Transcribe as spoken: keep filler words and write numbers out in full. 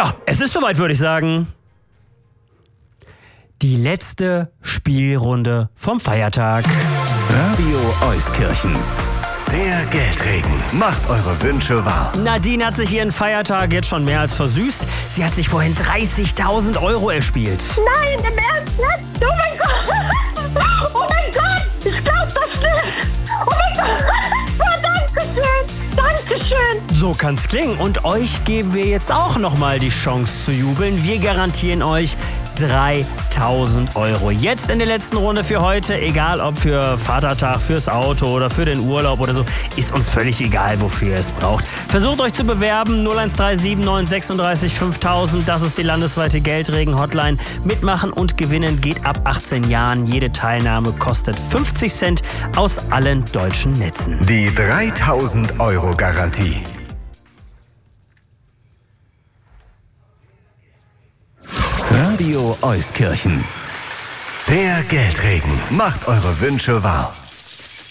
Ja, es ist soweit, würde ich sagen. Die letzte Spielrunde vom Feiertag. Radio Euskirchen. Der Geldregen macht eure Wünsche wahr. Nadine hat sich ihren Feiertag jetzt schon mehr als versüßt. Sie hat sich vorhin dreißigtausend Euro erspielt. Nein, im Ernst nicht? Oh mein Gott! Oh mein Gott! Ich glaub das nicht! Oh mein Gott! Oh, Dankeschön! Dankeschön! So kann's klingen. Und euch geben wir jetzt auch nochmal die Chance zu jubeln. Wir garantieren euch dreitausend Euro. Jetzt in der letzten Runde für heute, egal ob für Vatertag, fürs Auto oder für den Urlaub oder so, ist uns völlig egal, wofür ihr es braucht. Versucht euch zu bewerben, null eins drei sieben neun sechsunddreißig fünftausend, das ist die landesweite Geldregen-Hotline. Mitmachen und gewinnen geht ab achtzehn Jahren. Jede Teilnahme kostet fünfzig Cent aus allen deutschen Netzen. Die dreitausend Euro Garantie. Radio Euskirchen. Der Geldregen macht eure Wünsche wahr.